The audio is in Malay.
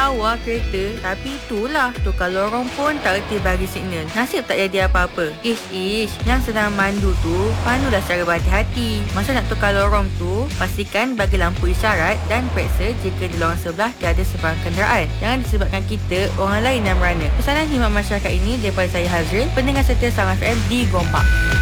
bawah kereta, tapi itulah tukar lorong pun tak reti bagi signal. Nasib tak jadi apa-apa. Ish, yang sedang mandu tu pandulah secara berhati-hati. Masa nak tukar lorong tu, pastikan bagi lampu isyarat dan periksa jika di lorong sebelah tiada sebarang kenderaan. Jangan disebabkan kita orang lain yang merana. Pesanan khidmat masyarakat ini daripada saya Hazril, pendengar setia Salam FM di Gombak.